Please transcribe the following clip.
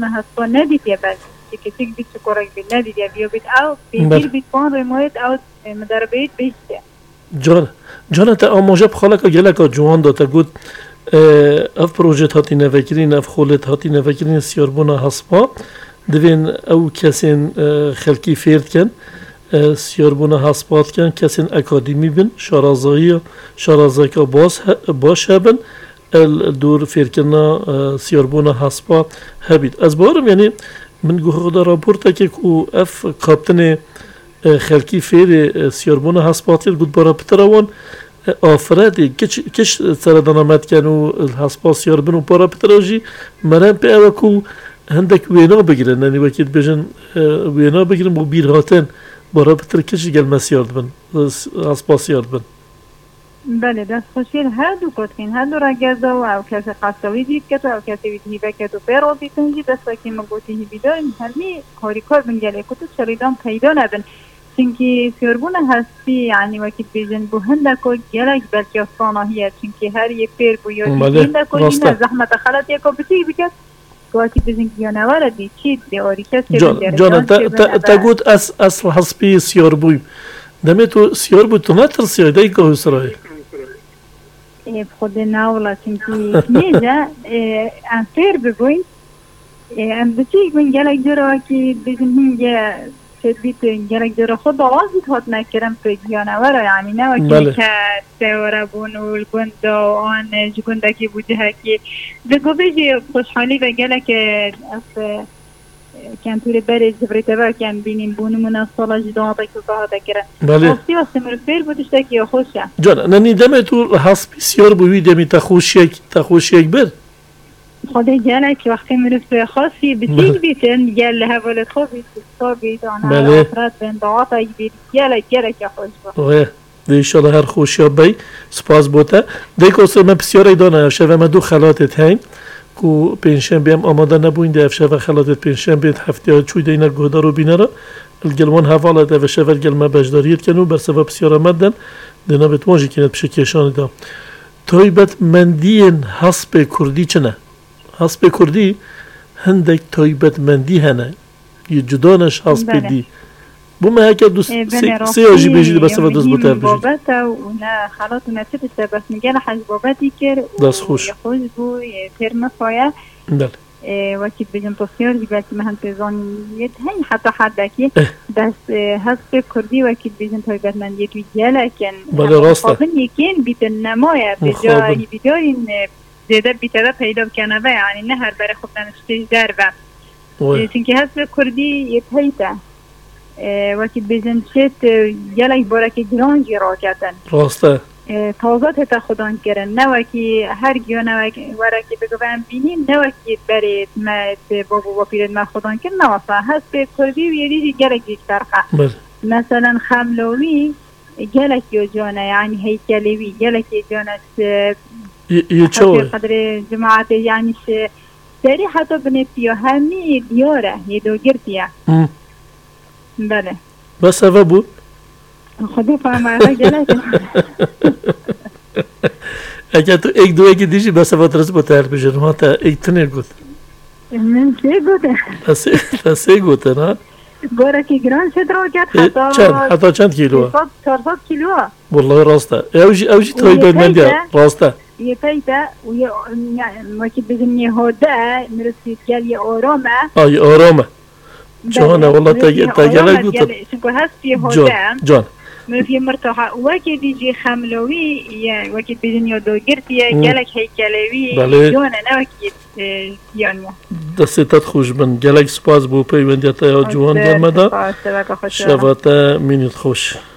بونه هستا ندید یا بس که تیک بیت چکارک بید ندید یا بیو بیت او بیدیر بیت پان ریمایت او مدربیت بیشته جان تا آماجه بخاله که گله که جوان داتا گود اف پروژه هاتی نفکرین اف خولت هاتی نفکرین سیاربونه هسپا دوین او کسین خلکی فیرد کن سیاربونه هسپات کن کسین اکادمی بین شارازایی که باش هبن دور فیرکنا سیاربونه هسپا هبید از بارم یعنی من گوه دا راپورتا که اف کابتن خلکی فیر سیاربونه هسپاتیر گود بارا پتروان آفرادی کش سردانامت کنو هسپا سیاربون و بارا پتراجی مرم پی اوه کو هندک وینا بگیرن یعنی وکید بجن وینا بگیرن و بیر هاتن بارا پتر کشی گل مسیارد بن هسپا سیارد بن بله دست خوشیل هر دو کتکین هر دو را گرده و او کسی قصوی دید کتو او کسی وید هیبه کتو پیرو بیتنجی دست وکی مگوتی هیبی داریم همی کاری کار بن گله کتو شریدان پیدا نبن چونکی سیاربونه هستی یعنی وکی بیجن بو هندکو گلک بلکه صاناهیه چونکی هر یه پیر بو یا هندکو اینه زحمت خلط یکو بتی بکت وقتی بزنگ جانور دی چی دیاری کسی جان تا گود اصل حسبی سیاربوی دمی تو سیاربوی تو نترسیه دایی که سرای خود ناولا چونکی نیجا انفیر بگوین ام بچیک من گلک جرا که بزنگ بیت گلک جرا خود آوازی هات نکرم پر جانور یعنی نه وکی که سواره بونول گند و آن جگنده که بوده که بگو بجی خوشحالی و گلک کنطور برای جبریت با کن بینیم بونمون از سالا جدا که صحاته کرن وقتی وقتی مرفیر بودشته که خوشه جان ننی دمه تو حسبی سیار بوی دمی تخوش یک بر خدا جانا که وقتی مرفیر خاصی بتیگ بیتن گل هولت خوبی صابیت آنها افراد بین دعاتا بید گل که خوش با دیشالا هر خوشی بی سپاس بوده دیگه اصلا من بسیاری دانه شوه من دو خلاتت هیم کو پنجشنبه هم آماده نبوین ده شب خلاتت پنجشنبه هفته چوی دینا گهدارو بیناره الگلمان حواله ده و شب الگلمه بجداریت کنو بر سبب بسیار آمدن دینا بتوانجی کنید بشه کشان دا تایبت مندین حسب کردی چنه حسب کردی هندک تایبت مندی هنه یه جدانش حسب دی بوم هک دو سه آجی بجید بس و دوست بتر بجید بابت و نه خلاص نشد است بس میگه حج بابتی کر دست خوش خوش بو ترم فایا بله وقتی بجن تصویر دیگه مهم تزانیت هی حتی حدکی دست حسب کردی وقتی بجن تایبت من یه توی لکن بله راسته خواهن یکین بیت نمایه بجایی بیدارین زیاده بیتره پیدا کنه و یعنی نه هر بره خوب نشتیج در و چونکه حسب کردی یه پیده وقتی بزن شد یه بارک گرانجی را کردن راسته تازه تا خودان کردن نه وقتی هر گیانه ورکی بگویم بینیم نه وقتی برید ما بابا و پیرد ما خودان کردن نه واسه هست به کردی و یه دیگه گلک دیگتر مثلا خملوی گلک یا جانه یعنی هیکلوی گلک یا جانه یه چوه قدر جماعت یعنی سری حتی بنفیه همی دیاره یه دو گرتیه بله بس هوا بود خدا فهمه گلک اگه تو ایک دو ایکی دیشی بس هوا ترس با تر بجن ها تا ایک تنه گود من سه گوده سه گوده نه باره که گران شد رو کرد حتی چند کیلوه 400 کیلوه والله راسته اوجی تایبه مندیه راسته یه پیده و یه وقتی بزن یه هاده مرسید گل یه آرامه یه آرامه جانه والله تاگله گوته شنکو هست یه هاده جان مرفی مرتاحه وقتی دیجی خملوی وقتی بزن یه دو گرتیه گلک هیکلوی جانه نه وقتی یانیه دستت خوش بن گلک سپاس بو پیوندیت جوان گرمده شبات مینید خوش